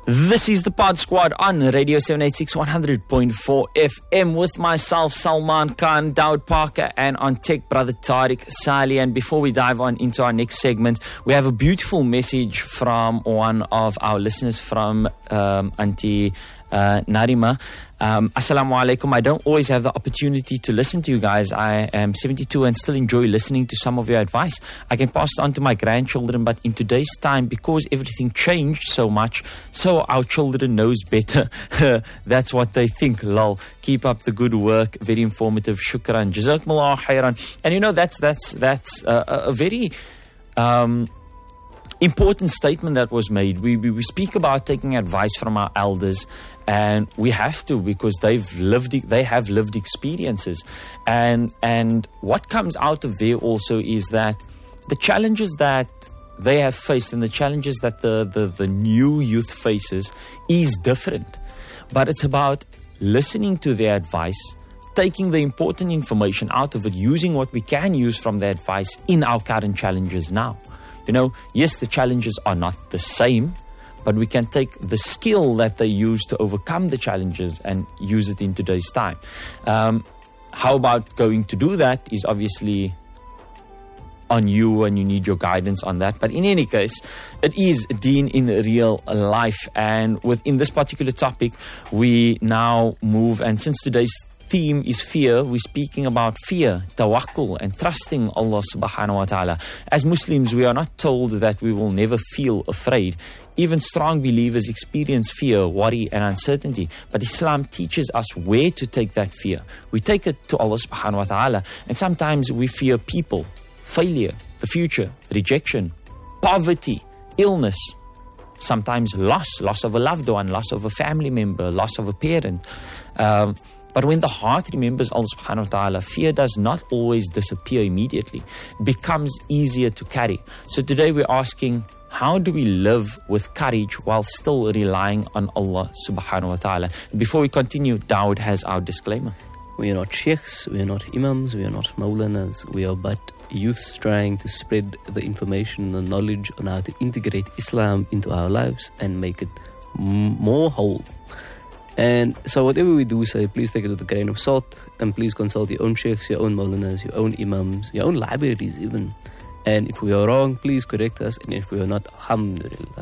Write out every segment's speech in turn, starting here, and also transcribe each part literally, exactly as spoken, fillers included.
This is the Pod Squad on Radio seven eighty-six one hundred point four F M with myself, Salman Khan, Daud Parker, and on tech, brother Tariq Sali. And before we dive on into our next segment, we have a beautiful message from one of our listeners from um, Auntie uh, Narima. Um, Assalamu alaikum. I don't always have the opportunity to listen to you guys. I am seventy-two and still enjoy listening to some of your advice. I can pass it on to my grandchildren, but in today's time, because everything changed so much, so our children knows better. That's what they think, lol. Keep up the good work. Very informative. Shukran. Jazakumullah khairan. And you know, that's, that's, that's uh, a very... Um, important statement that was made. We, we we speak about taking advice from our elders, and we have to, because they've lived they have lived experiences, and and what comes out of there also is that the challenges that they have faced and the challenges that the the, the new youth faces is different, but it's about listening to their advice, taking the important information out of it, using what we can use from their advice in our current challenges now. You know, yes, the challenges are not the same, but we can take the skill that they use to overcome the challenges and use it in today's time. Um, how about going to do that is obviously on you, and you need your guidance on that. But in any case, it is Deen in real life. And within this particular topic, we now move, and since today's theme is fear, we're speaking about fear, tawakkul, and trusting Allah subhanahu wa ta'ala. As Muslims, we are not told that we will never feel afraid. Even strong believers experience fear, worry, and uncertainty. But Islam teaches us where to take that fear. We take it to Allah subhanahu wa ta'ala. And sometimes we fear people, failure, the future, rejection, poverty, illness, sometimes loss, loss of a loved one, loss of a family member, loss of a parent. Um, But when the heart remembers Allah subhanahu wa ta'ala, fear does not always disappear immediately. It becomes easier to carry. So today we're asking, how do we live with courage while still relying on Allah subhanahu wa ta'ala? Before we continue, Daud has our disclaimer. We are not sheikhs, we are not imams, we are not maulanas. We are but youths trying to spread the information, the knowledge on how to integrate Islam into our lives and make it m- more whole. And so whatever we do say, please take it with a grain of salt, and please consult your own sheikhs, your own maulanas, your own imams, your own libraries even. And if we are wrong, please correct us, and if we are not, alhamdulillah.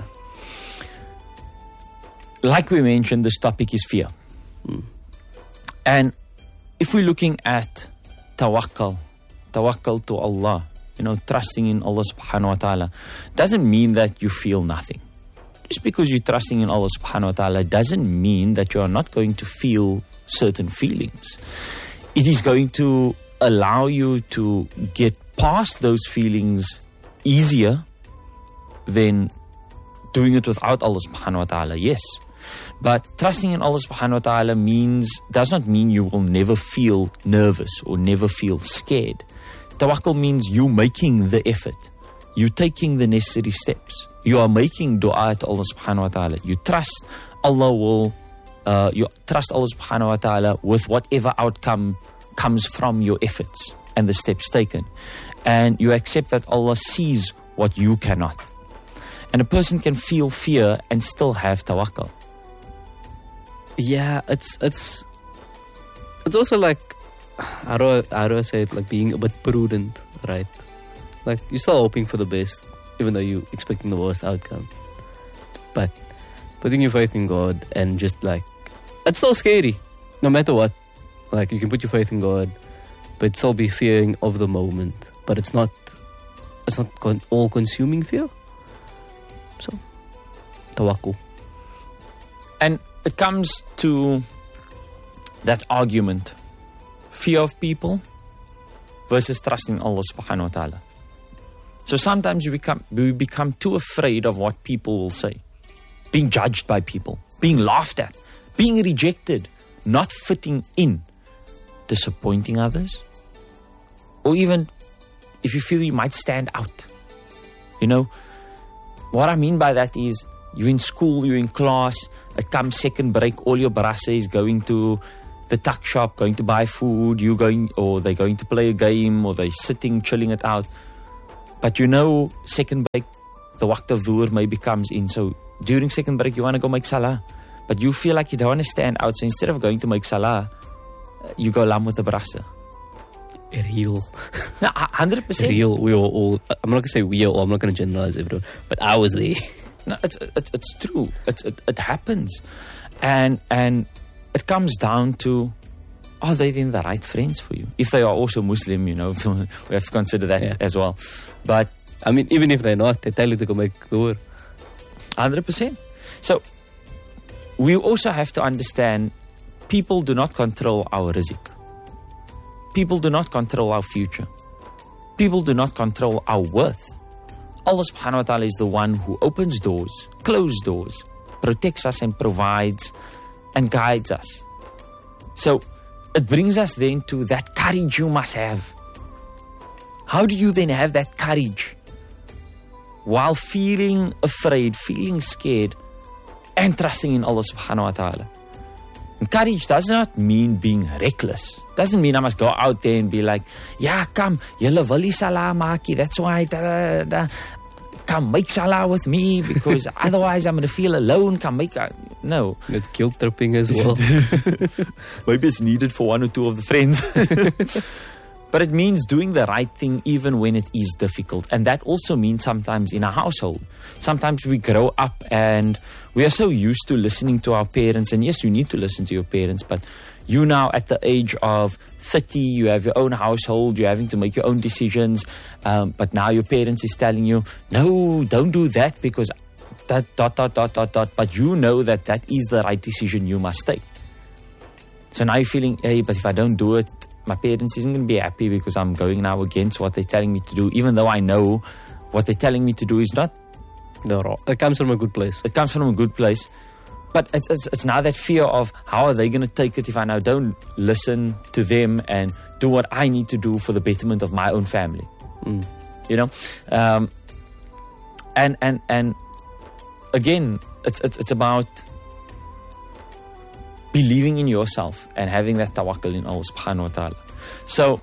Like we mentioned, this topic is fear. Hmm. And if we're looking at tawakkul, tawakkul to Allah, you know, trusting in Allah subhanahu wa ta'ala, doesn't mean that you feel nothing. Just because you're trusting in Allah subhanahu wa ta'ala doesn't mean that you are not going to feel certain feelings. It is going to allow you to get past those feelings easier than doing it without Allah subhanahu wa ta'ala, yes. But trusting in Allah subhanahu wa ta'ala means, does not mean you will never feel nervous or never feel scared. Tawakkul means you making the effort. You taking the necessary steps. You are making dua to Allah subhanahu wa ta'ala. You trust Allah will, uh, you trust Allah subhanahu wa ta'ala with whatever outcome comes from your efforts and the steps taken. And you accept that Allah sees what you cannot. And a person can feel fear and still have tawakkul. Yeah, it's, it's, it's also like, how do I, how do I say it, like being a bit prudent, right? Like, you're still hoping for the best, even though you're expecting the worst outcome. But putting your faith in God and just like, it's still scary, no matter what. Like, you can put your faith in God, but still be fearing of the moment. But it's not, it's not con- all-consuming fear. So, tawakkul. And it comes to that argument, fear of people versus trusting Allah subhanahu wa ta'ala. So sometimes we become, we become too afraid of what people will say. Being judged by people, being laughed at, being rejected, not fitting in, disappointing others. Or even if you feel you might stand out. You know, what I mean by that is you're in school, you're in class, it comes second break, all your brasse is going to the tuck shop, going to buy food, you going, or they're going to play a game, or they're sitting, chilling it out. But you know, second break, the waqt of dhuhr maybe comes in. So during second break, you want to go make salah. But you feel like you don't want to stand out. So instead of going to make salah, you go lam with the brasa. Real. No, one hundred percent. Real. We were all, I'm not going to say we are all, I'm not going to generalize everyone, but I was there. No, it's, it's, it's true. It's, it, it happens. And, and it comes down to, are they then the right friends for you? If they are also Muslim, you know, we have to consider that yeah. as well. But I mean, even if they're not, they tell you to go make dhuhr. one hundred percent. So, we also have to understand people do not control our rizq. People do not control our future. People do not control our worth. Allah subhanahu wa ta'ala is the one who opens doors, closes doors, protects us and provides and guides us. So it brings us then to that courage you must have. How do you then have that courage while feeling afraid, feeling scared, and trusting in Allah subhanahu wa ta'ala? And courage does not mean being reckless. Doesn't mean I must go out there and be like, yeah, come, julle wil nie salah maak, that's why, da, da, da. Come make salah with me because otherwise I'm going to feel alone. Come make, a, no. It's guilt tripping as well. Maybe it's needed for one or two of the friends. But it means doing the right thing even when it is difficult. And that also means sometimes in a household. Sometimes we grow up and we are so used to listening to our parents. And yes, you need to listen to your parents. But you now at the age of thirty, you have your own household. You're having to make your own decisions. Um, but now your parents is telling you, no, don't do that because that dot, dot, dot, dot, dot. But you know that that is the right decision you must take. So now you're feeling, hey, but if I don't do it, my parents isn't going to be happy because I'm going now against what they're telling me to do, even though I know what they're telling me to do is not the wrong. It comes from a good place. It comes from a good place. But it's, it's, it's now that fear of how are they going to take it if I now don't listen to them and do what I need to do for the betterment of my own family. Mm. You know? Um, and, and, and again, it's, it's, it's about believing in yourself and having that tawakkul in Allah subhanahu wa ta'ala. So,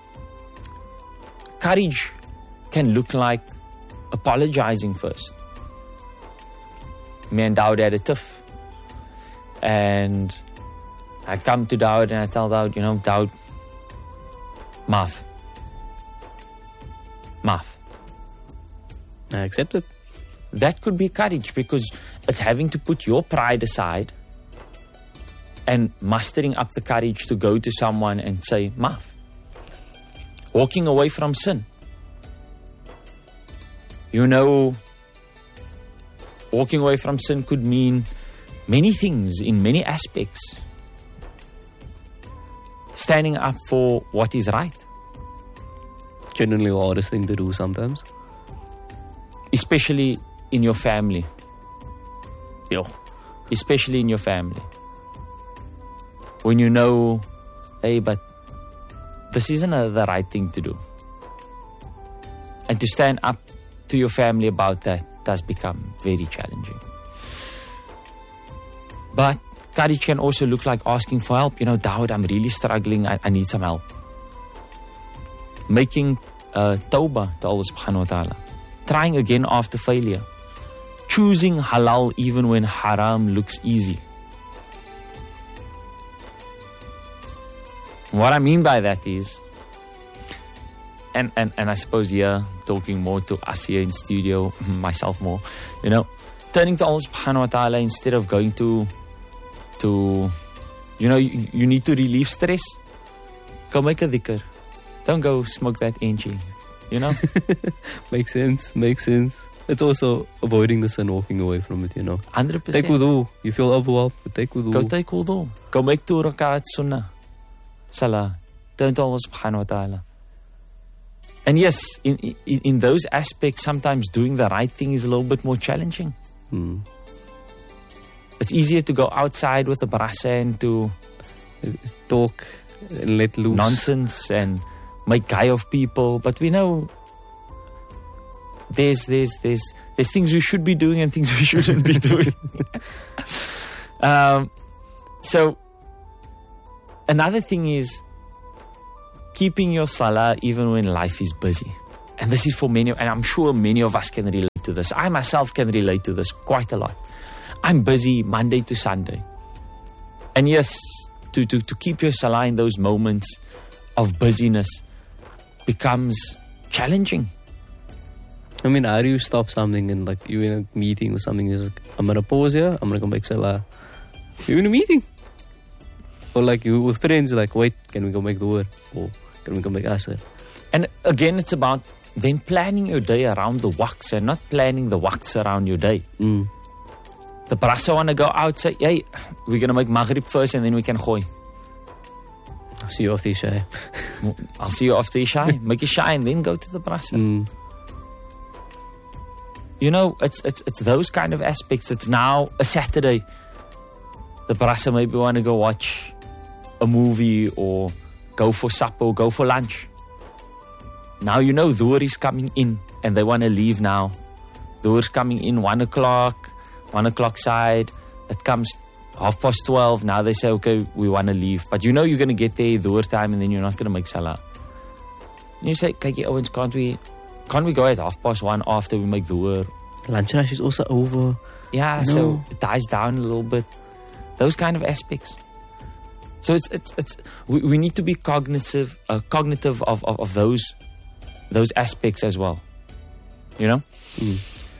courage can look like apologizing first. Me and Dawood had a tiff. And I come to Dawood and I tell Dawood, you know, Dawood, maaf. Maaf. I accept it. That could be courage because it's having to put your pride aside and mustering up the courage to go to someone and say, maaf. Walking away from sin. You know, walking away from sin could mean many things in many aspects. Standing up for what is right. Genuinely the hardest thing to do sometimes. Especially in your family. Yo. Especially in your family. When you know, hey, but this isn't a, the right thing to do. And to stand up to your family about that does become very challenging. But courage can also look like asking for help. You know, Dawood, I'm really struggling. I, I need some help. Making uh, tawbah to Allah subhanahu wa ta'ala. Trying again after failure. Choosing halal even when haram looks easy. What I mean by that is, and, and, and I suppose here, talking more to us here in studio, myself more, you know, turning to Allah subhanahu wa ta'ala instead of going to, to you know, you, you need to relieve stress. Go make a dhikr. Don't go smoke that enchi, you know? Makes sense, makes sense. It's also avoiding the sin, walking away from it, you know. one hundred percent. Take wudu. You feel overwhelmed, but take wudu. Go take wudu. Go make two rakat sunnah. Salah. Turn to Allah subhanahu wa ta'ala. And yes, in, in in those aspects, sometimes doing the right thing is a little bit more challenging. Hmm. It's easier to go outside with a brasa and to talk and let loose. Nonsense and make guy of people. But we know there's there's there's there's things we should be doing and things we shouldn't be doing. um, so another thing is keeping your salah even when life is busy. And this is for many, and I'm sure many of us can relate to this. I myself can relate to this quite a lot. I'm busy Monday to Sunday. And yes, to, to, to keep your salah in those moments of busyness becomes challenging. I mean, how do you stop something and like you're in a meeting or something? You're like, I'm going to pause here, I'm going to come back salah. You're in a meeting. Or like you with friends, like, wait, can we go make the word? Or can we go make asr? And again, it's about then planning your day around the waqts and not planning the waqts around your day. Mm. The brasa want to go out, say, hey, we're going to make maghrib first and then we can gooi. I'll see you after Isha. I'll see you after Isha. Make Isha and then go to the brasa. Mm. You know, it's, it's it's those kind of aspects. It's now a Saturday. The brasa maybe want to go watch a movie or go for supper or go for lunch. Now you know Dhuhr is coming in and they want to leave now. Dhuhr is coming in one o'clock, one o'clock side. It comes half past twelve. Now they say, okay, we want to leave. But you know you're going to get there Dhuhr time and then you're not going to make salah. And you say, Kaki Owens, can't we, can't we go at half past one after we make Dhuhr? Lunch rush is also over. Yeah, No. so it dies down a little bit. Those kind of aspects. So it's it's it's we, we need to be cognitive, uh, cognitive of, of of those those aspects as well. You know. Mm.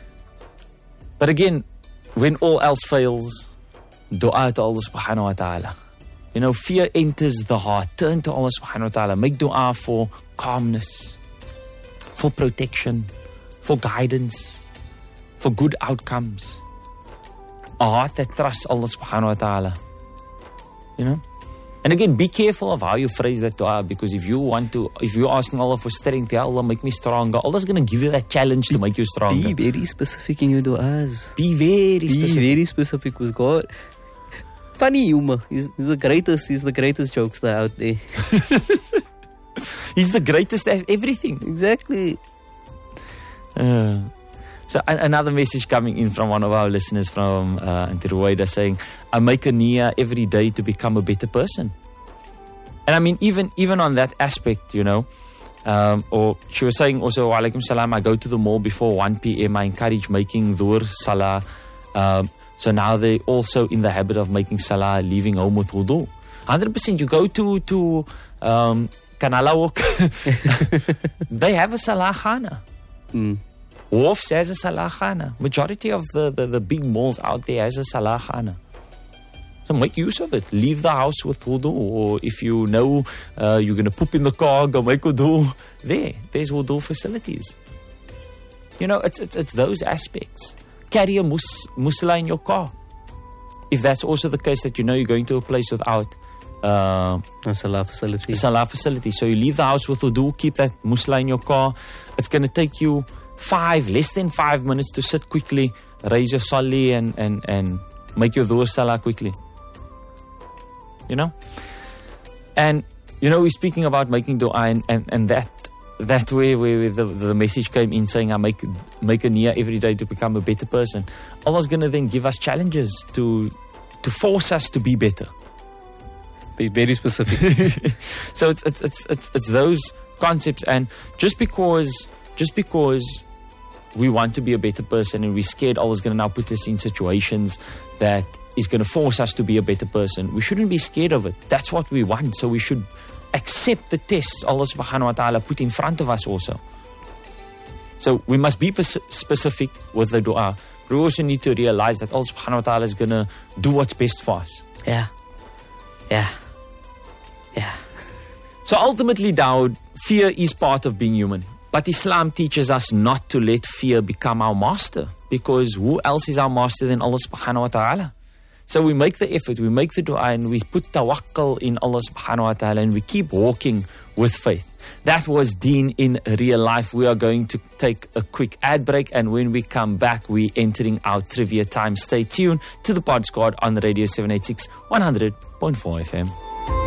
But again, when all else fails, dua to Allah Subhanahu wa Taala. You know, fear enters the heart. Turn to Allah Subhanahu wa Taala. Make dua for calmness, for protection, for guidance, for good outcomes. A heart that trusts Allah Subhanahu wa Taala. You know? And again, be careful of how you phrase that dua, because if you want to, if you're asking Allah for strength, Ya Allah, make me stronger, Allah's going to give you that challenge to make you stronger. Be very specific in your du'as. Be very Be specific. very specific with God. Funny humor. He's, he's the greatest. He's the greatest jokester out there. He's the greatest at everything. Exactly. Uh, so an- another message coming in from one of our listeners from uh, Antiruwaida saying, I make a niyyah every day to become a better person. And I mean, even even on that aspect, you know, um, or she was saying also, wa alaikum salam, I go to the mall before one p.m. I encourage making dhuhr, salah. Um, so now they're also in the habit of making salah, leaving home with wudu. one hundred percent. You go to, to um, Kanala Walk, they have a salah khana. Mm. Wharfs has a salah khana. Majority of the, the, the big malls out there has a salah khana. So make use of it. Leave the house with wudu. Or if you know uh, you're going to poop in the car, go make wudu. There, there's wudu facilities. You know, it's it's, it's those aspects. Carry a mus- musla in your car. If that's also the case that you know you're going to a place without uh, A salah facility. salah facility. So you leave the house with wudu, keep that musla in your car. It's going to take you five, less than five minutes to sit quickly, raise your sali and, and, and make your dhuhr salah quickly. You know? And, you know, we're speaking about making dua and, and, and that that way where the, the message came in saying I make make a niyyah every day to become a better person. Allah's going to then give us challenges to to force us to be better. Be very specific. So it's it's it's it's it's those concepts, and just because just because we want to be a better person and we're scared Allah's going to now put us in situations that is going to force us to be a better person, we shouldn't be scared of it. That's what we want. So we should accept the tests Allah subhanahu wa ta'ala put in front of us also. So we must be pers- specific with the dua. We also need to realize that Allah subhanahu wa ta'ala is going to do what's best for us. Yeah. Yeah. Yeah. So ultimately, Dawood, fear is part of being human. But Islam teaches us not to let fear become our master, because who else is our master than Allah subhanahu wa ta'ala? So we make the effort, we make the dua, and we put tawakkul in Allah subhanahu wa ta'ala, and we keep walking with faith. That was Deen in real life. We are going to take a quick ad break, and when we come back, we're entering our trivia time. Stay tuned to the Pod Squad on Radio seven eighty-six, one hundred point four F M.